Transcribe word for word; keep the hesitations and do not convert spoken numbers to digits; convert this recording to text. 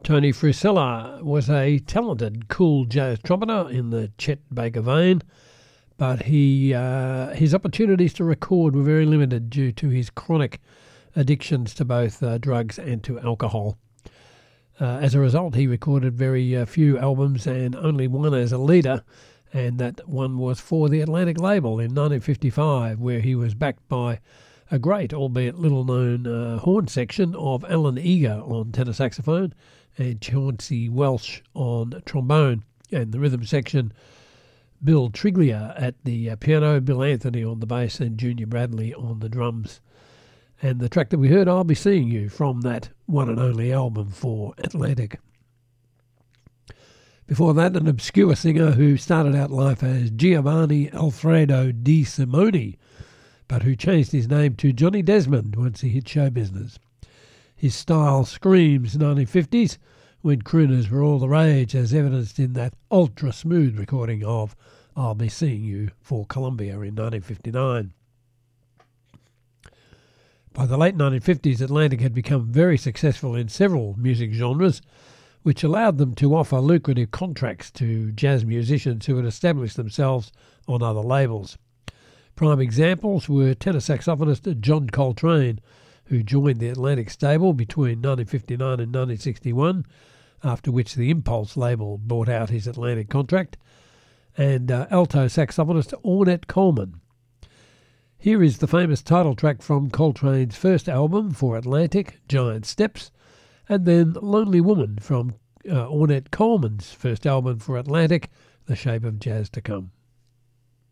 Tony Frisella was a talented, cool jazz trumpeter in the Chet Baker vein, but he uh, his opportunities to record were very limited due to his chronic addictions to both uh, drugs and to alcohol. Uh, as a result, he recorded very uh, few albums and only one as a leader, and that one was for the Atlantic label in nineteen fifty-five, where he was backed by a great, albeit little-known, uh, horn section of Alan Eager on tenor saxophone and Chauncey Welsh on trombone, and the rhythm section, Bill Triglia at the uh, piano, Bill Anthony on the bass, and Junior Bradley on the drums. And the track that we heard, I'll Be Seeing You, from that one and only album for Atlantic. Before that, an obscure singer who started out life as Giovanni Alfredo Di Simone, but who changed his name to Johnny Desmond once he hit show business. His style screams nineteen fifties, when crooners were all the rage, as evidenced in that ultra-smooth recording of I'll Be Seeing You for Columbia in nineteen fifty-nine. By the late nineteen fifties, Atlantic had become very successful in several music genres, which allowed them to offer lucrative contracts to jazz musicians who had established themselves on other labels. Prime examples were tenor saxophonist John Coltrane, who joined the Atlantic stable between nineteen fifty-nine and nineteen sixty-one, after which the Impulse label bought out his Atlantic contract, and uh, alto saxophonist Ornette Coleman. Here is the famous title track from Coltrane's first album for Atlantic, Giant Steps, and then Lonely Woman from uh, Ornette Coleman's first album for Atlantic, The Shape of Jazz to Come.